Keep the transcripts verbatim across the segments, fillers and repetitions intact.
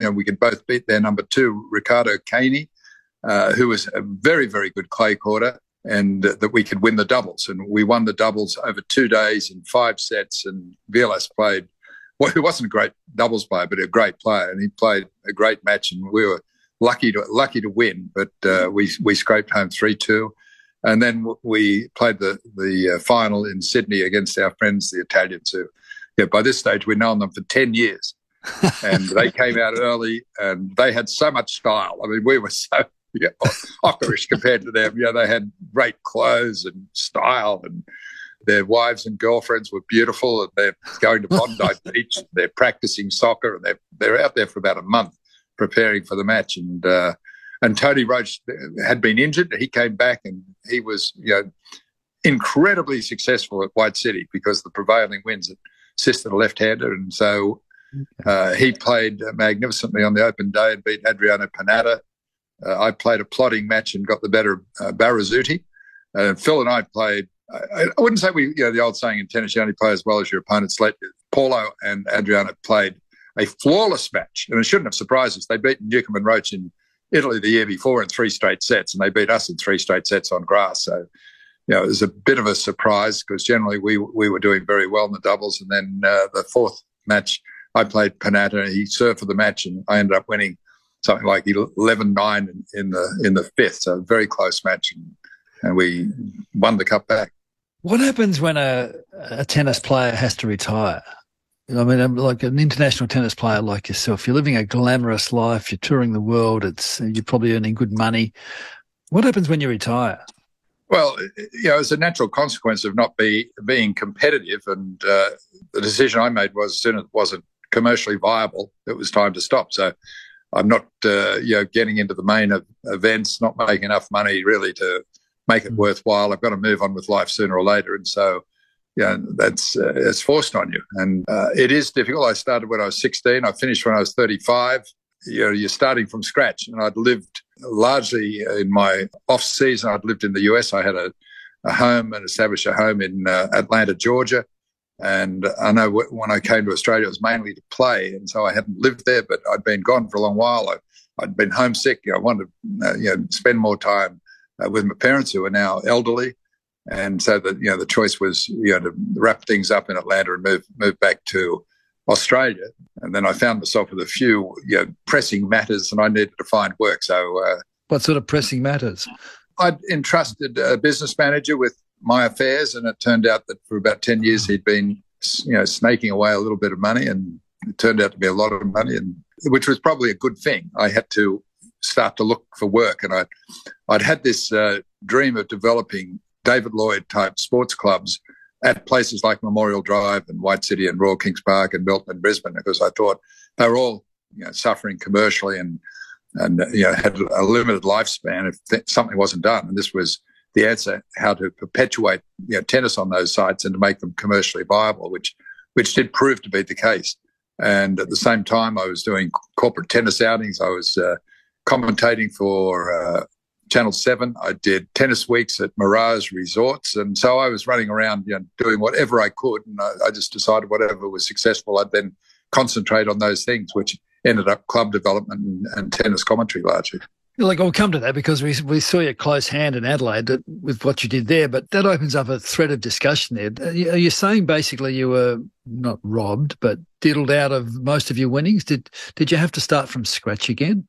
know, we could both beat their number two, Ricardo Caney, uh, who was a very, very good clay courter, and uh, that we could win the doubles. And we won the doubles over two days in five sets, and Vilas played, well, he wasn't a great doubles player, but a great player, and he played a great match, and we were lucky to lucky to win, but uh, we we scraped home three two. And then we played the, the uh, final in Sydney against our friends, the Italians, who, yeah, by this stage, we'd known them for ten years. And they came out early, and they had so much style. I mean, we were so yeah, ockerish compared to them. Yeah, they had great clothes and style, and their wives and girlfriends were beautiful, and they're going to Bondi Beach. They're practicing soccer, and they're, they're out there for about a month preparing for the match. And uh, and Tony Roach had been injured. He came back, and he was, you know, incredibly successful at White City because the prevailing winds assisted a left-hander. And so uh, he played magnificently on the open day and beat Adriano Panatta. Uh, I played a plodding match and got the better of uh, Barrazuti. Uh, Phil and I played, I, I wouldn't say we, you know, the old saying in tennis, you only play as well as your opponent's let. Paulo and Adriano played a flawless match, and it shouldn't have surprised us. They beat Newcombe and Roach in Italy the year before in three straight sets, and they beat us in three straight sets on grass. So, you know, it was a bit of a surprise because generally we we were doing very well in the doubles. And then uh, the fourth match, I played Panatta, and he served for the match, and I ended up winning something like eleven nine in, in the in the fifth. So a very close match, and, and we won the cup back. What happens when a, a tennis player has to retire? I mean, like an international tennis player like yourself, you're living a glamorous life, you're touring the world, it's you're probably earning good money. What happens when you retire? Well, you know, as a natural consequence of not be, being competitive, and uh, the decision I made was as soon as it wasn't commercially viable, it was time to stop. So I'm not, uh, you know, getting into the main of events, not making enough money really to make it worthwhile. I've got to move on with life sooner or later. And so, yeah, that's uh, it's forced on you, and uh, it is difficult. I started when I was sixteen. I finished when I was thirty-five. You know, you're starting from scratch, and I'd lived largely in my off season. I'd lived in the U S. I had a, a home and established a home in uh, Atlanta, Georgia. And I know w- when I came to Australia, it was mainly to play, and so I hadn't lived there, but I'd been gone for a long while. I, I'd been homesick. I wanted to uh, you know, spend more time uh, with my parents, who are now elderly. And so the you know the choice was you know to wrap things up in Atlanta and move move back to Australia. And then I found myself with a few you know pressing matters, and I needed to find work. So uh, what sort of pressing matters? I'd entrusted a business manager with my affairs, and it turned out that for about ten years he'd been you know snaking away a little bit of money, and it turned out to be a lot of money, and which was probably a good thing. I had to start to look for work, and I'd I'd had this uh, dream of developing David Lloyd type sports clubs at places like Memorial Drive and White City and Royal Kings Park and Milton and Brisbane, because I thought they were all you know, suffering commercially and and you know had a limited lifespan if th- something wasn't done. And this was the answer: how to perpetuate you know, tennis on those sites and to make them commercially viable, which which did prove to be the case. And at the same time, I was doing corporate tennis outings. I was uh, commentating for Uh, Channel seven. I did tennis weeks at Mirage Resorts. And so I was running around, you know, doing whatever I could. And I, I just decided whatever was successful, I'd then concentrate on those things, which ended up club development and, and tennis commentary largely. Like, I'll come to that because we we saw your close hand in Adelaide with what you did there, but that opens up a thread of discussion there. Are you, are you saying basically you were not robbed, but diddled out of most of your winnings? Did, did you have to start from scratch again?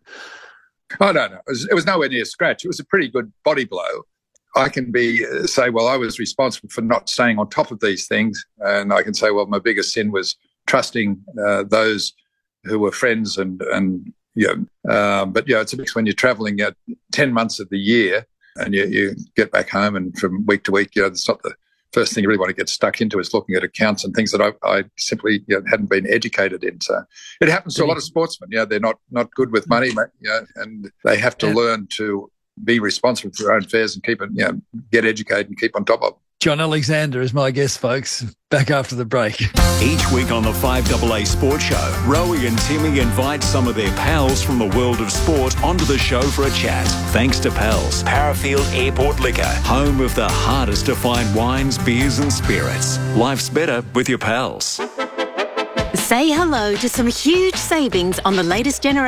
Oh, no, no. It was, it was nowhere near scratch. It was a pretty good body blow. I can be uh, say, well, I was responsible for not staying on top of these things. And I can say, well, my biggest sin was trusting uh, those who were friends. And, and you know, um, but, you know, it's a mix when you're travelling uh, ten months of the year and you, you get back home and from week to week, you know, it's not the first thing you really want to get stuck into is looking at accounts and things that I, I simply you know, hadn't been educated in. So it happens to a lot of sportsmen. You know, they're not, not good with money, you know, and they have to yeah. learn to be responsible for their own affairs and keep it, you know, get educated and keep on top of it. John Alexander is my guest, folks. Back after the break. Each week on the five A A Sports Show, Rowie and Timmy invite some of their pals from the world of sport onto the show for a chat. Thanks to Pals, Parafield Airport Liquor, home of the hardest to find wines, beers and spirits. Life's better with your pals. Say hello to some huge savings on the latest generation